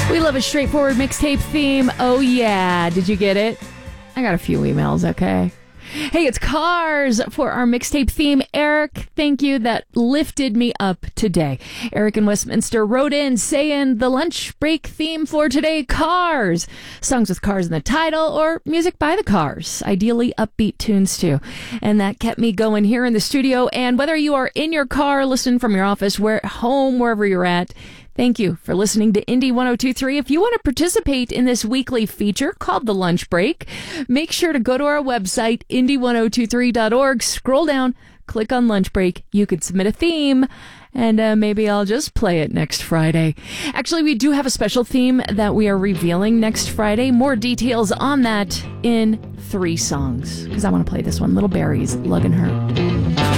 We love a straightforward mixtape theme. Oh, yeah. Did you get it? I got a few emails, okay? Hey, it's Cars for our mixtape theme. Eric, thank you. That lifted me up today. Eric in Westminster wrote in saying the lunch break theme for today, Cars. Songs with cars in the title or music by the Cars. Ideally upbeat tunes too. And that kept me going here in the studio. And whether you are in your car, listening from your office, home, wherever you're at, thank you for listening to Indie 102.3. If you want to participate in this weekly feature called The Lunch Break, make sure to go to our website, indie1023.org, scroll down, click on Lunch Break. You could submit a theme, and maybe I'll just play it next Friday. Actually, we do have a special theme that we are revealing next Friday. More details on that in 3 songs, because I want to play this one, Little Berries, Luggin' Her.